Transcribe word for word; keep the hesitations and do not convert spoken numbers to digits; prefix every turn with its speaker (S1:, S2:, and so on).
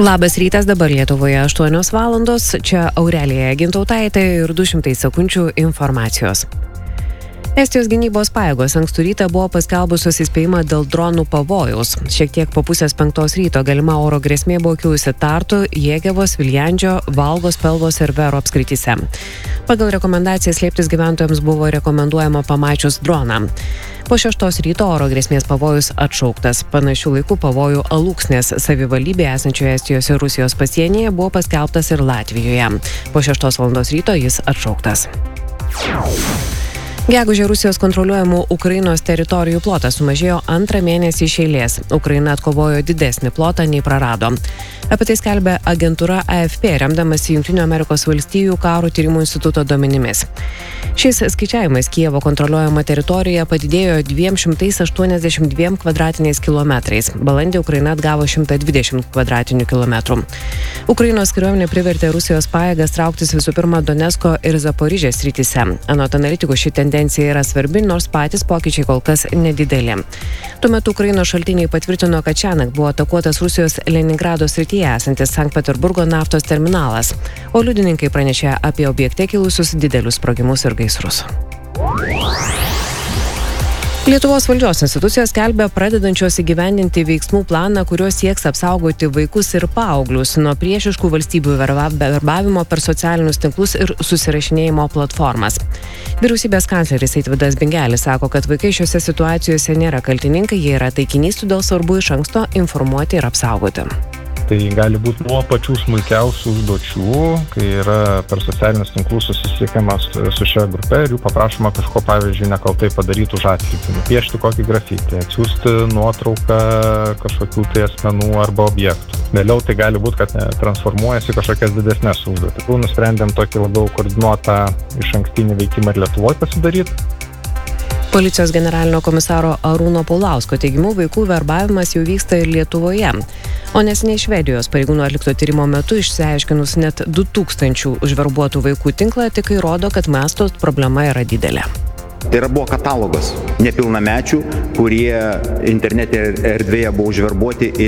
S1: Labas rytas, dabar Lietuvoje aštuonios valandos, čia Aurelija Gintautaitė ir du šimtai sekundžių informacijos. Estijos gynybos pajėgos ankstų rytą buvo paskelbusios įspėjimą dėl dronų pavojaus. Šiek tiek po pusės penktos ryto galima oro grėsmė buvo kilusi Tartu, Jėgevos, Viljandžio, Valgos, Pelvos ir Vero apskrityse. Pagal rekomendaciją slėptis gyventojams buvo rekomenduojama pamačius droną. Po šeštos ryto oro grėsmės pavojus atšauktas. Panašių laikų pavojų Alūksnės savivaldybėje esančioje Estijos ir Rusijos pasienyje buvo paskelbtas ir Latvijoje. Po šeštos valandos ryto jis atšauktas. Gegužę Rusijos kontroliuojamų Ukrainos teritorijų plotas sumažėjo antrą mėnesį iš eilės. Ukraina atkovojo didesnį plotą nei prarado. Apie tai skelbia agentūra A F P, remdamasi Jungtinių Amerikos valstijų karo tyrimų instituto duomenimis. Šiais skaičiavimais Kijevo kontroliuojama teritorija padidėjo dviem šimtais aštuoniasdešimt dviem kvadratiniais kilometrais. Balandį Ukraina atgavo šimtą dvidešimt kvadratinių kilometrų. Ukrainos kariuomenė privertė Rusijos pajėgas trauktis visų pirma Donecko ir Zaporižės srityse. Anot analitikų ši tendencija yra svarbi, nors patys pokyčiai kol kas nedideli. Tuo metu Ukrainos šaltiniai patvirtino, kad šiąnakt buvo atakuotas Rusijos Leningrado srityje esantis Sankt Peterburgo naftos terminalas, o liudininkai pranešė apie objekte kilusius didelius sprogimus ir gaisrus. Lietuvos valdžios institucijos skelbia pradedančios įgyvendinti veiksmų planą, kuriuo sieks apsaugoti vaikus ir paauglius nuo priešiškų valstybių verbavimo per socialinius tinklus ir susirašinėjimo platformas. Vyriausybės kancleris Eitvydas Bingelis sako, kad vaikai šiose situacijose nėra kaltininkai, jie yra taikinys, todėl svarbu iš anksto informuoti ir apsaugoti.
S2: Tai gali būti nuo pačių smulkiausių užduočių, kai yra per socialinius tinklus susisiekiama su šia grupe ir jų paprašoma kažko, pavyzdžiui, nekaltai padaryti už atlygį, nupiešti kokį grafitį, atsiųsti nuotrauką kažkokių tai asmenų arba objektų. Vėliau tai gali būti, kad transformuojasi kažkokias didesnės užduotis. Nusprendėm tokį labiau koordinuotą išankstinį veikimą ir Lietuvoje pasidaryti.
S1: Policijos generalinio komisaro Arūno Paulausko teigimu, vaikų verbavimas jau vyksta ir Lietuvoje. O neseniai Švedijos pareigūnų atlikto tyrimo metu išsiaiškinus net du tūkstančių užverbuotų vaikų tinklą, tik įrodo, kad masto problema yra didelė.
S3: Tai yra buvo katalogas nepilnamečių, kurie internete erdvėje buvo užverbuoti